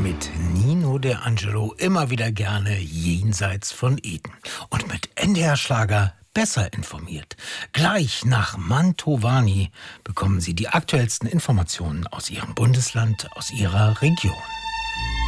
mit Nino De Angelo immer wieder gerne jenseits von Eden. Und mit NDR Schlager besser informiert. Gleich nach Mantovani bekommen Sie die aktuellsten Informationen aus Ihrem Bundesland, aus Ihrer Region.